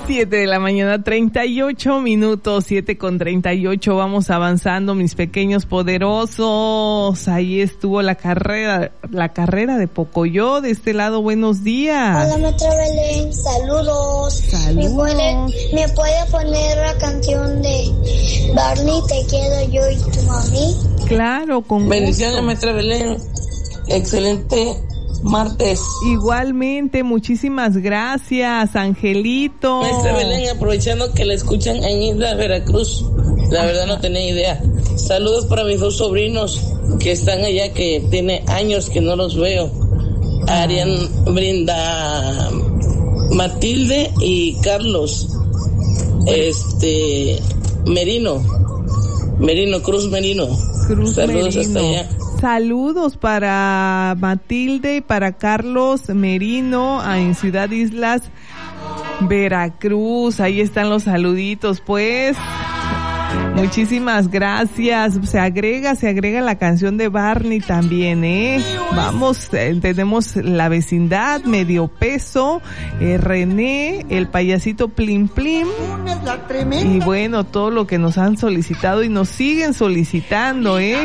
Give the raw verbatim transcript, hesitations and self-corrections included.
Siete de la mañana, treinta y ocho minutos, siete con treinta y ocho, vamos avanzando, mis pequeños poderosos. Ahí estuvo la carrera, la carrera de Pocoyo. De este lado, buenos días. Hola, maestra Belén, saludos. Saludos. ¿Me puede, ¿Me puede poner la canción de Barney, te quiero yo y tu mami? Claro, con bendiciones, maestra Belén. Excelente martes. Igualmente, muchísimas gracias, Angelito. Maestra Belén, aprovechando que la escuchan en Isla Veracruz, la verdad no tenía idea. Saludos para mis dos sobrinos que están allá, que tiene años que no los veo. Arian, Brinda, Matilde y Carlos, este, Merino, Merino, Cruz Merino. Cruz Saludos Merino. hasta allá. Saludos para Matilde y para Carlos Merino en Ciudad Islas, Veracruz. Ahí están los saluditos, pues. Muchísimas gracias. Se agrega, se agrega la canción de Barney también, ¿eh? Vamos, eh, tenemos La Vecindad, Medio Peso, eh, René, El Payasito Plim Plim. Y bueno, todo lo que nos han solicitado y nos siguen solicitando, ¿eh?